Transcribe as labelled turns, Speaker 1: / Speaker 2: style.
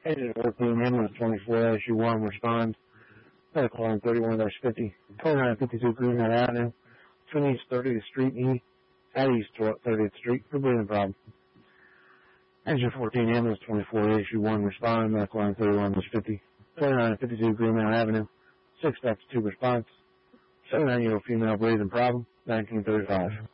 Speaker 1: Agent 14, ambulance 24, SU1, respond. Medical line 31-50, 2952 Greenwood Avenue, between East 30th Street E, at East 30th Street, for bleeding problem. Agent 14, ambulance 24, SU1, respond. Medical line 31-50, 2952 Greenwood Avenue, 6 2 response. 79-year-old female bleeding problem, 1935.